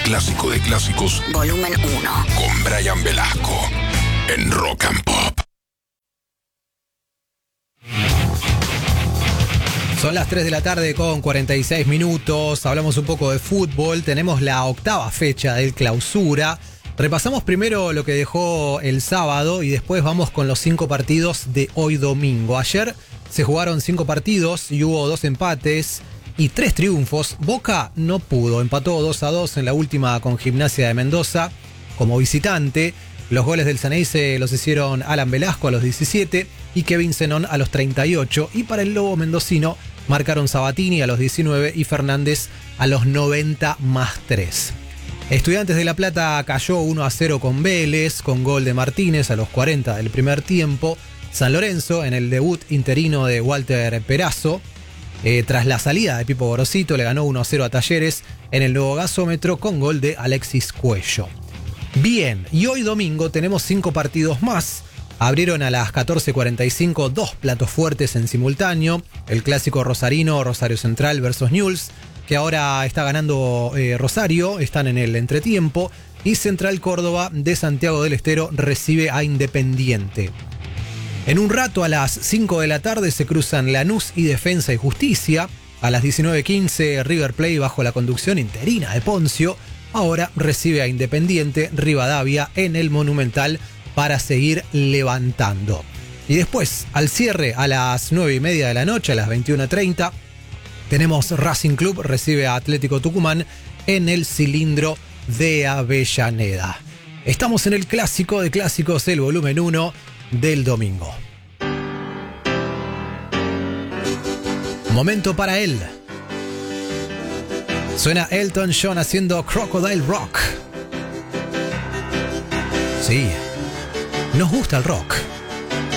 clásico de clásicos. Volumen 1. Con Brian Velasco. En Rock and Pop. Son las 3 de la tarde con 46 minutos. Hablamos un poco de fútbol. Tenemos la 8ª fecha del Clausura. Repasamos primero lo que dejó el sábado y después vamos con los 5 partidos de hoy domingo. Ayer se jugaron 5 partidos y hubo 2 empates y 3 triunfos. Boca no pudo, empató 2-2 en la última con Gimnasia de Mendoza como visitante. Los goles del Ceneice los hicieron Alan Velasco a los 17 y Kevin Zenón a los 38. Y para el Lobo mendocino marcaron Sabatini a los 19 y Fernández a los 90 más 3. Estudiantes de La Plata cayó 1-0 con Vélez, con gol de Martínez a los 40 del primer tiempo. San Lorenzo, en el debut interino de Walter Perazo, tras la salida de Pipo Gorosito, le ganó 1-0 a Talleres en el nuevo gasómetro con gol de Alexis Cuello. Bien, y hoy domingo tenemos 5 partidos más. Abrieron a las 14:45 2 platos fuertes en simultáneo. El clásico rosarino, Rosario Central versus Newell's, que ahora está ganando Rosario, están en el entretiempo. Y Central Córdoba de Santiago del Estero recibe a Independiente. En un rato, a las 5 de la tarde, se cruzan Lanús y Defensa y Justicia. A las 19:15, River Plate, bajo la conducción interina de Poncio, ahora recibe a Independiente Rivadavia en el Monumental para seguir levantando. Y después, al cierre, a las 9:30 de la noche, a las 21:30, tenemos Racing Club recibe a Atlético Tucumán en el Cilindro de Avellaneda. Estamos en el clásico de clásicos, el volumen 1 del domingo. Momento para él. Suena Elton John haciendo Crocodile Rock. Sí, nos gusta el rock.